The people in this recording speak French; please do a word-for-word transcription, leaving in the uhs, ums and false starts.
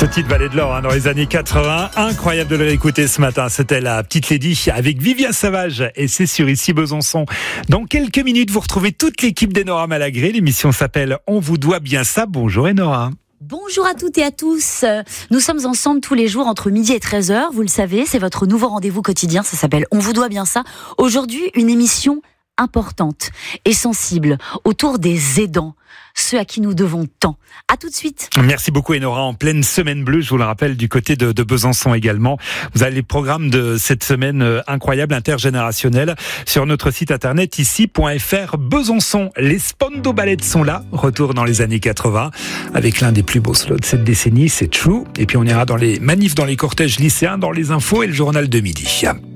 Ce titre valait de l'or hein, dans les années quatre-vingts. Incroyable de le réécouter ce matin. C'était la petite Lady avec Vivien Savage et c'est sur Ici Besançon. Dans quelques minutes, vous retrouvez toute l'équipe d'Enora Malagré. L'émission s'appelle On vous doit bien ça. Bonjour Enora. Bonjour à toutes et à tous. Nous sommes ensemble tous les jours entre midi et treize heures. Vous le savez, c'est votre nouveau rendez-vous quotidien. Ça s'appelle On vous doit bien ça. Aujourd'hui, une émission importante et sensible autour des aidants, ceux à qui nous devons tant. À tout de suite. Merci beaucoup Enora, en pleine semaine bleue, je vous le rappelle, du côté de, de Besançon également. Vous avez les programmes de cette semaine euh, incroyable, intergénérationnelle, sur notre site internet ici point f r. Besançon, les Spandau Ballets sont là, retour dans les années quatre-vingts, avec l'un des plus beaux slots de cette décennie, c'est True. Et puis on ira dans les manifs, dans les cortèges lycéens, dans les infos et le journal de midi.